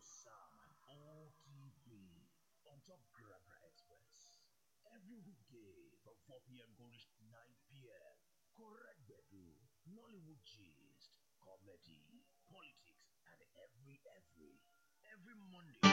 Sam and OTB on top Grabra Express. Every weekday from 4 p.m. go reach 9 p.m. Correct Bedu, Nollywood gist, comedy, politics, and every Monday